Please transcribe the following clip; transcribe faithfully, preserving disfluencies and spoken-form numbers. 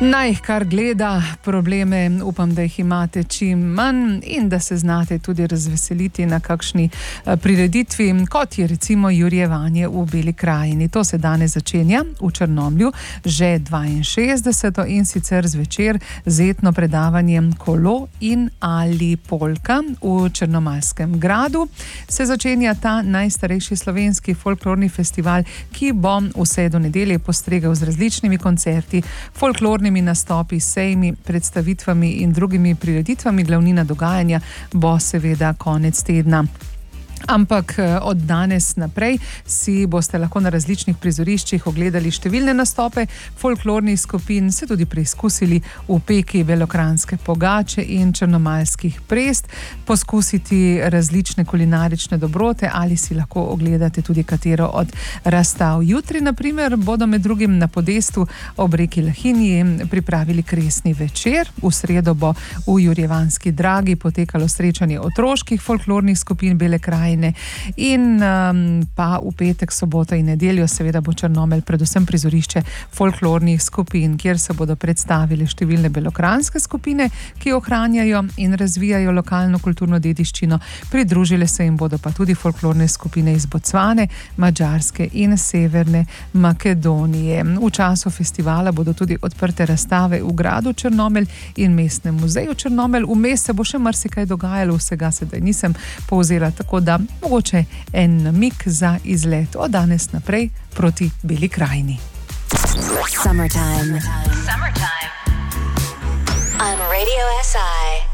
Naj jih kar gleda, probleme upam, da jih imate čim manj in da se znate tudi razveseliti na kakšni prireditvi, kot je recimo Jurjevanje v Beli krajini. To se danes začenja v Črnomlju, že dvainšestdeseto in sicer zvečer z etno predavanjem Kolo in ali polka v Črnomaljskem gradu. Se začenja ta najstarejši slovenski folklorni festival, ki bo vse do nedelje postregel z različnimi koncerti, folklornimi nastopi, sejmi, predstavitvami in drugimi prireditvami. Glavnina dogajanja bo seveda konec tedna. Ampak od danes naprej si boste lahko na različnih prizoriščih ogledali številne nastope folklornih skupin, se tudi preizkusili v peki belokranjske pogače in črnomaljskih prest, poskusiti različne kulinarične dobrote ali si lahko ogledate tudi katero od razstav. Jutri, na primer, bodo med drugim na podestu ob reki Lahinji pripravili kresni večer. V sredo bo v Jurjevanski Dragi potekalo srečanje otroških folklornih skupin Bele krajine. In um, pa v petek, soboto in nedeljo seveda bo Črnomelj predvsem prizorišče folklornih skupin, kjer se bodo predstavili številne belokranjske skupine, ki ohranjajo in razvijajo lokalno kulturno dediščino. Pridružile se jim bodo pa tudi folklorne skupine iz Bocvane, Madžarske in Severne Makedonije. V času festivala bodo tudi odprte razstave v gradu Črnomelj in mestnem muzeju Črnomelj. Vmes se bo še marsikaj dogajalo, vsega sedaj nisem povzela, tako da mogoče en namig za izlet od danes naprej proti Beli krajini. Summertime. Summertime. On Radio S I.